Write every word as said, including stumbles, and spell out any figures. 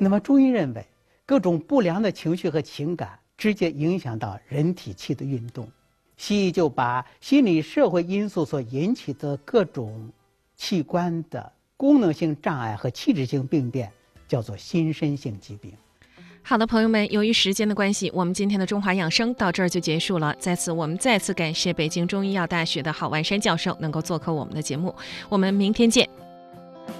那么中医认为，各种不良的情绪和情感直接影响到人体气的运动。西医就把心理社会因素所引起的各种器官的功能性障碍和器质性病变叫做心身性疾病。 好的，朋友们，由于时间的关系，我们今天的中华养生到这儿就结束了。在此，我们再次感谢北京中医药大学的郝万山教授能够做客我们的节目。我们明天见。